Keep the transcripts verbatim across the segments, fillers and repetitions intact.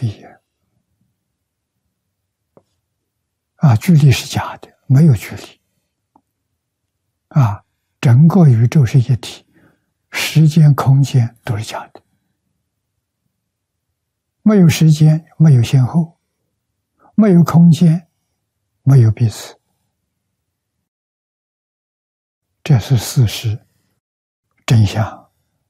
离啊，距离是假的，没有距离啊，整个宇宙是一体，时间空间都是假的，没有时间，没有先后，没有空间，没有彼此，这是事实真相。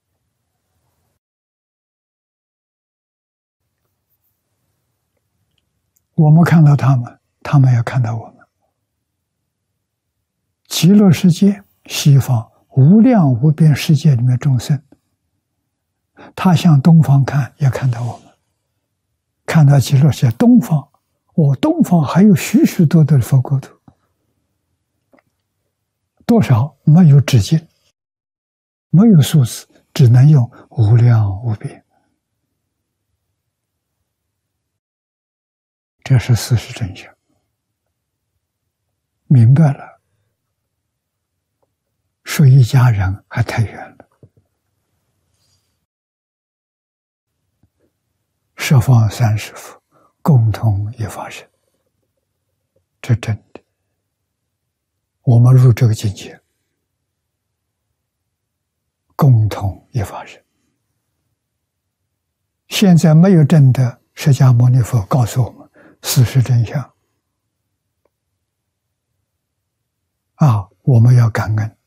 我们看到他们，他们也看到我们。极乐世界，西方无量无边世界里面众生，他向东方看，也看到我们。看到极乐世界东方，我东方还有许许多多的佛国土，多少没有止境，没有数字，只能用无量无边。这是事实真相。明白了，说一家人还太远了。十方三世佛共同一法身，这真的。我们入这个境界，共同一法身。现在没有证的释迦牟尼佛告诉我们事实真相啊，我们要感恩。